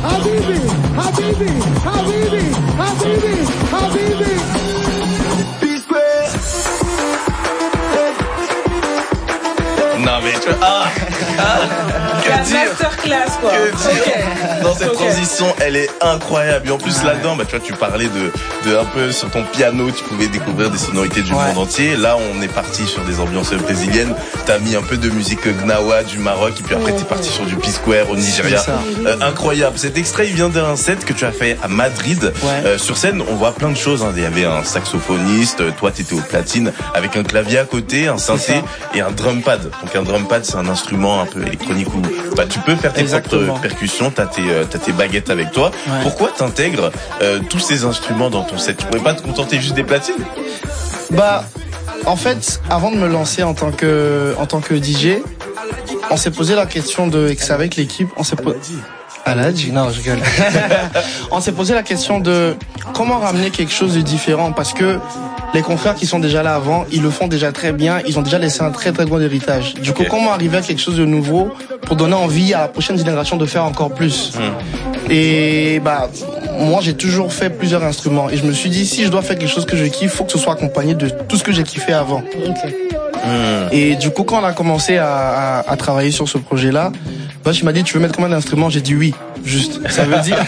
Habibi, Habibi, Habibi, Habibi, Habibi. Non mais tu vois, La masterclass quoi. Okay. Dans cette transition, elle est incroyable. Et en plus là-dedans, bah tu vois, tu parlais de un peu sur ton piano, tu pouvais découvrir des sonorités du monde entier. Là, on est parti sur des ambiances brésiliennes. T'as mis un peu de musique gnawa du Maroc et puis après t'es parti sur du P-Square au Nigeria. Incroyable. Cet extrait, il vient d'un set que tu as fait à Madrid. Sur scène, on voit plein de choses. Il y avait un saxophoniste, toi t'étais au platine avec un clavier à côté, un synthé et un drum pad. Donc un drum pad, c'est un instrument un peu électronique où bah tu peux faire tes propres percussions, t'as tes baguettes avec toi. Pourquoi t'intègres tous ces instruments dans ton set? Tu pourrais pas te contenter juste des platines? Bah en fait, avant de me lancer en tant que DJ, on s'est posé la question de, et que c'est avec l'équipe, on s'est posé non, je rigole. On s'est posé la question de comment ramener quelque chose de différent, parce que les confrères qui sont déjà là avant, ils le font déjà très bien, ils ont déjà laissé un très très bon héritage. Du coup, comment arriver à quelque chose de nouveau pour donner envie à la prochaine génération de faire encore plus. Et bah moi j'ai toujours fait plusieurs instruments et je me suis dit, si je dois faire quelque chose que je kiffe, faut que ce soit accompagné de tout ce que j'ai kiffé avant. Et du coup, quand on a commencé à travailler sur ce projet-là, Bosch m'a dit, tu veux mettre combien d'instruments? J'ai dit oui, juste. Ça veut dire...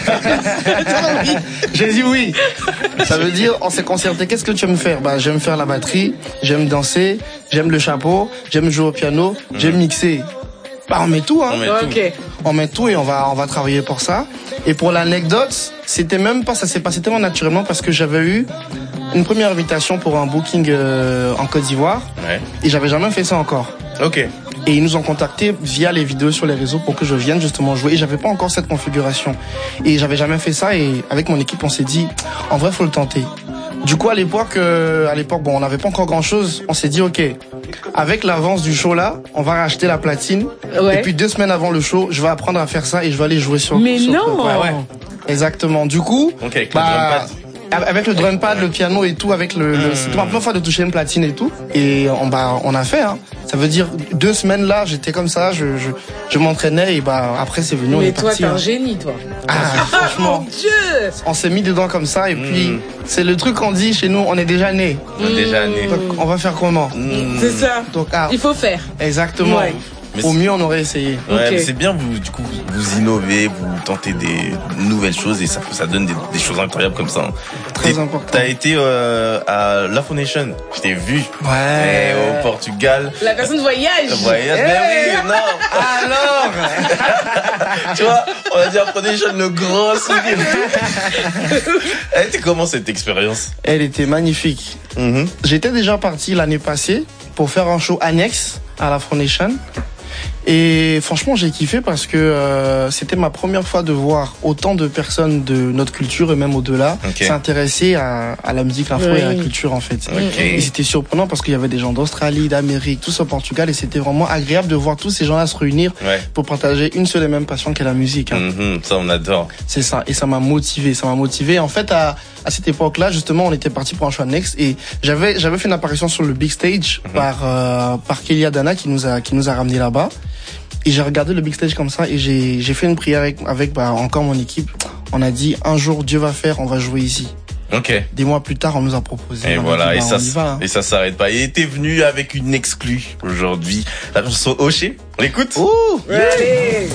J'ai dit oui. Ça veut dire, on s'est concerté, qu'est-ce que tu aimes faire? Bah, j'aime faire la batterie, j'aime danser, j'aime le chapeau, j'aime jouer au piano, j'aime mixer. Bah, on met tout, hein. On met tout et on va travailler pour ça. Et pour l'anecdote, c'était même pas, ça s'est passé tellement naturellement parce que j'avais eu une première invitation pour un booking en Côte d'Ivoire. Et j'avais jamais fait ça encore. Et ils nous ont contactés via les vidéos sur les réseaux pour que je vienne justement jouer. Et j'avais pas encore cette configuration. Et j'avais jamais fait ça. Et avec mon équipe, on s'est dit, en vrai, faut le tenter. Du coup, à l'époque, bon, on n'avait pas encore grand chose. On s'est dit, ok, avec l'avance du show là, on va racheter la platine. Et puis 2 semaines avant le show, je vais apprendre à faire ça et je vais aller jouer sur. Mais non. Exactement. Du coup, avec le drum pad, le piano et tout, avec c'était ma première fois de toucher une platine et tout. Et on a fait, hein. Ça veut dire 2 semaines là, j'étais comme ça, je m'entraînais et bah après c'est venu, on est parti. Mais toi, t'es un génie, toi. Franchement. Mon Dieu! On s'est mis dedans comme ça et puis c'est le truc qu'on dit chez nous, on est déjà né. Donc on va faire comment? C'est ça. Donc il faut faire. Exactement. Au mieux, on aurait essayé. Mais c'est bien, du coup, vous innovez, vous tentez des nouvelles choses et ça donne des choses incroyables comme ça. Très important. T'as été à l'Afro Nation, je t'ai vu. Au Portugal. La personne voyage. Mais oui, non. Alors tu vois, on a dit Afro Nation, le grand sourire. Elle était comment cette expérience? Elle était magnifique. J'étais déjà parti l'année passée pour faire un show annexe à l'Afro Nation. Et franchement, j'ai kiffé parce que c'était ma première fois de voir autant de personnes de notre culture et même au-delà s'intéresser à la musique afro et à la culture en fait. Et c'était surprenant parce qu'il y avait des gens d'Australie, d'Amérique, tous au Portugal et c'était vraiment agréable de voir tous ces gens-là se réunir pour partager une seule et même passion qu'est la musique. Ça, on adore. C'est ça. Et ça m'a motivé. En fait, à cette époque-là, justement, on était parti pour un show next et j'avais fait une apparition sur le big stage par Kelly Adana qui nous a ramené là-bas. Et j'ai regardé le big stage comme ça et j'ai fait une prière avec encore mon équipe. On a dit, un jour Dieu va faire, on va jouer ici. Des mois plus tard, on nous a proposé. Et voilà, dit, et ça s'arrête pas. Et t'es venu avec une exclue aujourd'hui. La chanson Oché, on l'écoute? Allez.